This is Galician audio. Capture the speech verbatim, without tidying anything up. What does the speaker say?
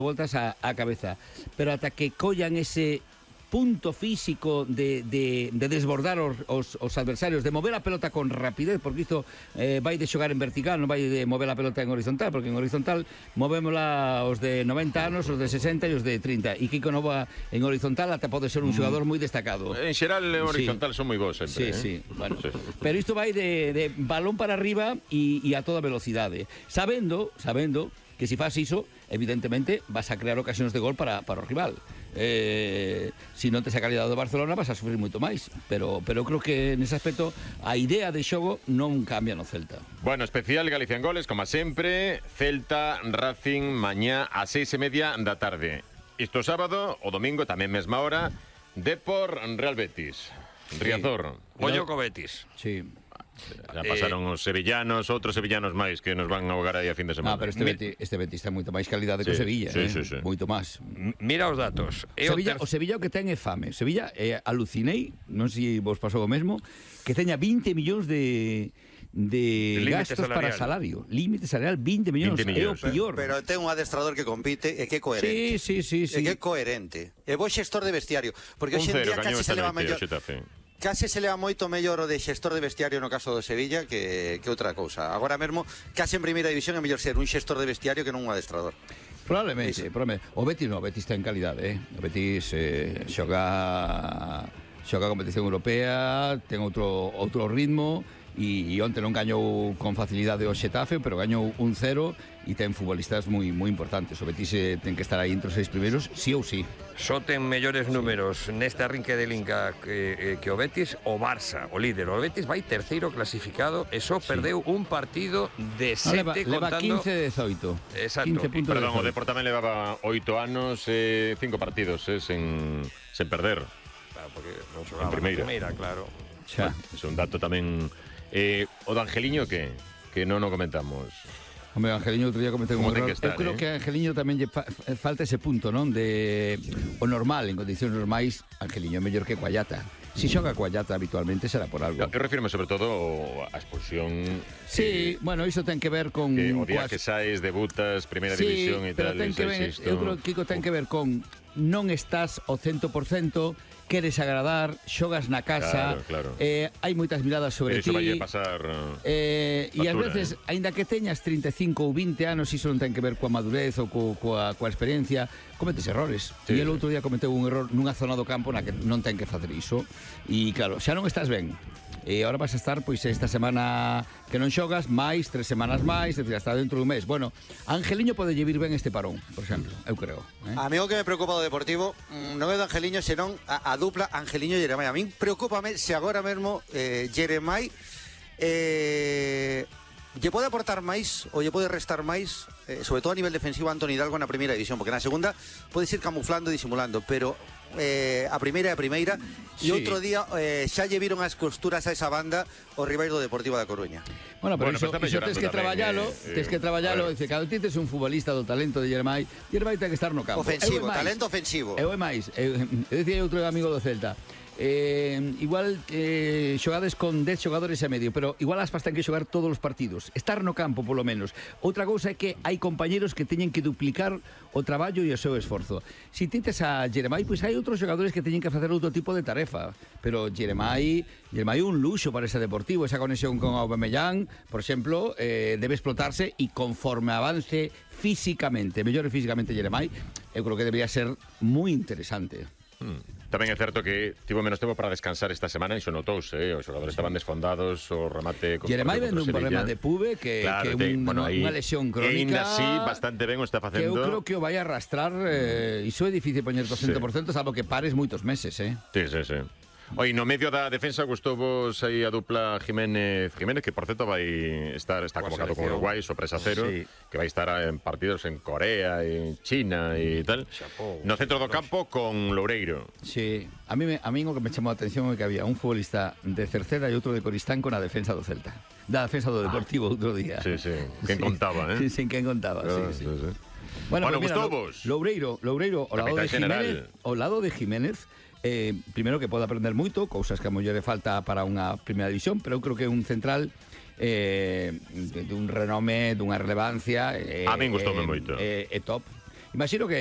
voltas a, a cabeza, pero ata que collan ese punto físico de, de, de desbordar os, os, os adversarios, de mover a pelota con rapidez, porque isto eh, vai de xogar en vertical, non vai de mover a pelota en horizontal, porque en horizontal movémola os de noventa anos, os de sesenta e os de trinta, e Kiko Nova en horizontal ata pode ser un xogador moi destacado. En xeral, en horizontal sí. Son moi bons sempre. Sí, eh? sí, bueno. Sí. Pero isto vai de, de balón para arriba e, e a toda velocidade, sabendo, sabendo que se faz iso, evidentemente vas a crear ocasións de gol para, para o rival. Eh, se non tes a calidade do Barcelona vas a sufrir moito máis, pero, pero creo que nese aspecto a idea de xogo non cambia no Celta. Bueno, especial Galicia en Goles, como sempre, Celta, Racing, mañá a seis e media da tarde. Isto sábado, o domingo, tamén mesma hora, Depor, Real Betis. Riazor. Sí. Ollo co Betis. Sí. Ya pasaron eh, os sevillanos, outros sevillanos máis que nos van a ahogar aí a fin de semana. Ah, pero este Betis, este Betis ten moita máis calidade sí, que o Sevilla, sí, eh? sí, sí. Moito máis. Mira os datos. O Sevilla, o Sevilla o que ten é fame. O Sevilla, eh, alucinei, non sei se vos pasou o mesmo, que teña vinte millóns de de gastos salarial. Para salario. Límite salarial vinte millóns, é o pior. Pero, pero ten un adestrador que compite e que é coherente. Sí, sí, sí, sí. E que é coherente. E bo xestor de vestiario, porque hoxe en día casi se leva mellor. Case se leva moito mellor o de xestor de vestiario no caso do Sevilla que, que outra cousa. Agora mesmo, case en primeira división é mellor ser un xestor de vestiario que non un adestrador. Probablemente, probablemente. O Betis non, o Betis ten calidade, eh? O Betis eh, xoga xoga a competición europea, ten outro outro ritmo e, e onte non gañou con facilidade o Xetafe, pero gañou un cero e ten futbolistas moi moi importantes. O Betis eh, ten que estar aí entre os seis primeiros, sí ou sí. Só ten mellores números neste arrinque de Linca que, que o Betis, o Barça, o líder. O Betis vai terceiro clasificado e só sí. Perdeu un partido de sete no, leva, contando... leva quince de dezoito. Exacto. quince puntos. Perdón, o Depor tamén levaba oito anos e eh, cinco partidos eh, sen, sen perder. Claro, porque non xogaba en primeira. primeira, claro. Xa. É un dato tamén... Eh, o de Angeliño, que? Que non o comentamos... Hombre, Angeliño outro día cometeu un error. Que estar, Eu creo eh? que a Angeliño tamén lle fa falta ese punto, non? De o normal, en condicións normais, Angeliño é mellor que Cuallata. Si xoga Cuallata habitualmente será por algo. Eu refirme sobre todo a expulsión. Sí, eh, bueno, iso ten que ver con que o día coas... que saes, debutas, primeira sí, división e tal. Sí, pero ten que ver, isto... eu creo que Kiko ten que ver con non estás ao cento por cento, queres agradar, xogas na casa, claro, claro. Eh, hai moitas miradas sobre ti. Iso vai pasar eh, e ás veces, eh? aínda que teñas trinta e cinco ou vinte anos, iso non ten que ver coa madurez ou co, coa, coa experiencia, cometes errores. Sí, e el outro día cometeu un error nunha zona do campo na que non ten que facer iso. E claro, xa non estás ben. E agora vas a estar, pois, esta semana que non xogas, máis, tres semanas máis, decir, hasta dentro dun mes. Bueno, Angeliño pode llevir ben este parón, por exemplo, eu creo. Eh? A mí o que me preocupa do Deportivo non é do Angeliño, senón a, a dupla Angeliño e Jeremai. A mí preocúpame se agora mesmo eh, Jeremai eh, lle pode aportar máis ou lle pode restar máis, eh, sobre todo a nivel defensivo, a Antoni Hidalgo na primeira división, porque na segunda podes ir camuflando e disimulando, pero eh, a primeira é a primeira. E sí. Outro día eh, xa lle viron as costuras a esa banda o rival do Deportivo da Coruña. Bueno, pero bueno, iso, iso tens que traballalo, eh, tens que traballalo, dice, cando ti tes un futbolista do talento de Jeremai, Jeremai ten que estar no campo. Ofensivo, talento ofensivo. Eu é máis, eu, eu dicía outro amigo do Celta, Eh, igual eh, xogades con dez xogadores e medio, pero igual Aspas ten que xogar todos os partidos, estar no campo polo menos. Outra cousa é que hai compañeros que teñen que duplicar o traballo e o seu esforzo. Si tites a Jeremai, pois hai outros xogadores que teñen que facer outro tipo de tarefa, pero Jeremai Jeremai é un luxo para ese Deportivo. Esa conexión con Aubameyang, por exemplo, eh, debe explotarse, e conforme avance físicamente, mellor físicamente Jeremai, eu creo que debería ser moi interesante. Hmm. Tamén é certo que tivo menos tempo para descansar esta semana e xo notouse, eh? Os xogadores sí. estaban desfondados, o remate... Jeremai vende un problema de pube que, claro, que un, bueno, unha lesión crónica... E ainda así, bastante ben o está facendo... Que eu creo que o vai arrastrar, eh, iso é difícil poñer ao cento por cento, sí. Salvo que pares moitos meses, eh? Sí, sí, sí. Oi, no medio da defensa gustou vos aí a dupla Jiménez Jiménez, que por certo vai estar está convocado con Uruguai, sorpresa cero, sí. Que vai estar en partidos en Corea, en China e tal. Chapou, no centro do campo con Loureiro. Sí, a mí, me, a mí o que me chamou a atención é que había un futbolista de Cerceda e outro de Coristanco na defensa do Celta. Da defensa do Deportivo ah. outro día. Sí, sí, quen sí. contaba, eh? Sí, sí, quen contaba, ah, sí, sí. sí, sí. Bueno, bueno pues gustou vos? Loureiro, Loureiro, ao lado de Jiménez, ao lado de Jiménez, Eh, primeiro que pode aprender moito, cousas que a mellor lle falta para unha primeira división, pero eu creo que é un central eh, de, de un renome, dunha relevancia eh, a min gustoume eh, moito é eh, eh, top. Imagino que